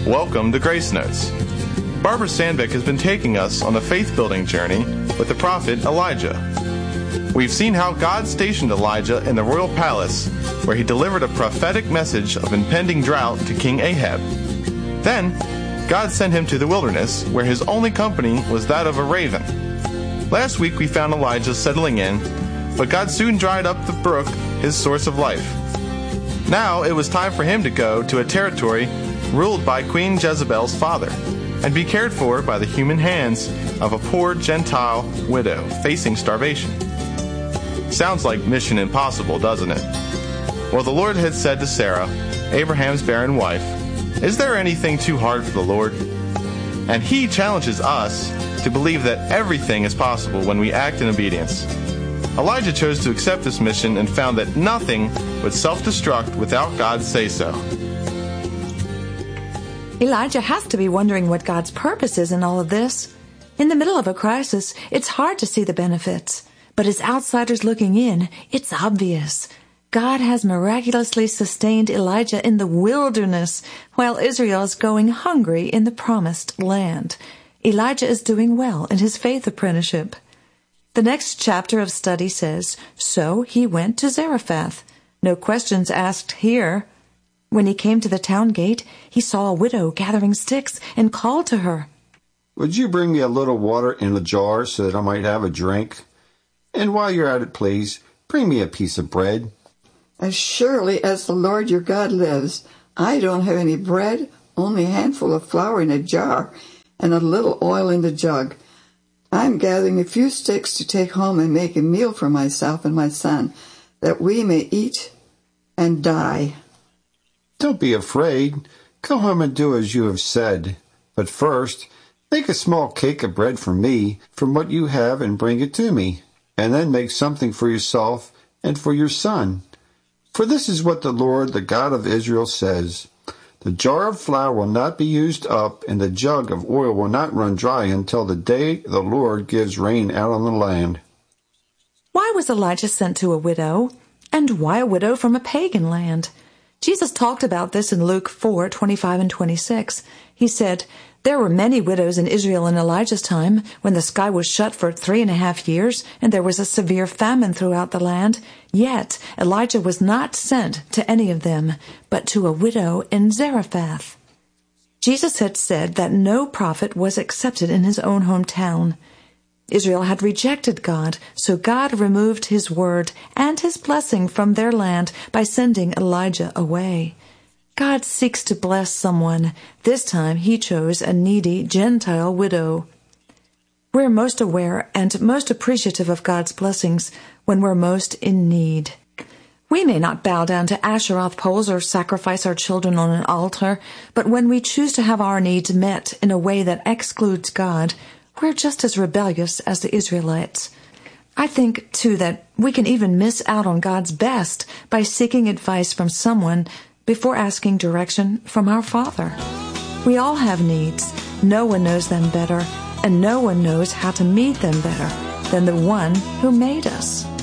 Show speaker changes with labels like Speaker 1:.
Speaker 1: Welcome to Grace Notes. Barbara Sandbeck has been taking us on a faith-building journey with the prophet Elijah. We've seen how God stationed Elijah in the royal palace, where he delivered a prophetic message of impending drought to King Ahab. Then, God sent him to the wilderness, where his only company was that of a raven. Last week we found Elijah settling in, but God soon dried up the brook, his source of life. Now it was time for him to go to a territory ruled by Queen Jezebel's father, and be cared for by the human hands of a poor Gentile widow facing starvation. Sounds like Mission Impossible, doesn't it? Well, the Lord had said to Sarah, Abraham's barren wife, "Is there anything too hard for the Lord?" And he challenges us to believe that everything is possible when we act in obedience. Elijah chose to accept this mission and found that nothing would self-destruct without God's say-so.
Speaker 2: Elijah has to be wondering what God's purpose is in all of this. In the middle of a crisis, it's hard to see the benefits. But as outsiders looking in, it's obvious. God has miraculously sustained Elijah in the wilderness, while Israel is going hungry in the promised land. Elijah is doing well in his faith apprenticeship. The next chapter of study says, "So he went to Zarephath." No questions asked here. When he came to the town gate, he saw a widow gathering sticks and called to her,
Speaker 3: "Would you bring me a little water in a jar so that I might have a drink? And while you're at it, please, bring me a piece of bread."
Speaker 4: "As surely as the Lord your God lives, I don't have any bread, only a handful of flour in a jar and a little oil in the jug. I'm gathering a few sticks to take home and make a meal for myself and my son, that we may eat and die."
Speaker 3: "Don't be afraid. Go home and do as you have said. But first, make a small cake of bread for me from what you have and bring it to me. And then make something for yourself and for your son. For this is what the Lord, the God of Israel, says. The jar of flour will not be used up, and the jug of oil will not run dry until the day the Lord gives rain out on the land."
Speaker 2: Why was Elijah sent to a widow? And why a widow from a pagan land? Jesus talked about this in Luke 4:25 and 26. He said, "There were many widows in Israel in Elijah's time, when the sky was shut for 3.5 years, and there was a severe famine throughout the land. Yet Elijah was not sent to any of them, but to a widow in Zarephath." Jesus had said that no prophet was accepted in his own hometown. Israel had rejected God, so God removed his word and his blessing from their land by sending Elijah away. God seeks to bless someone. This time he chose a needy Gentile widow. We're most aware and most appreciative of God's blessings when we're most in need. We may not bow down to Asheroth poles or sacrifice our children on an altar, but when we choose to have our needs met in a way that excludes God, we're just as rebellious as the Israelites. I think, too, that we can even miss out on God's best by seeking advice from someone before asking direction from our Father. We all have needs. No one knows them better, and no one knows how to meet them better than the one who made us.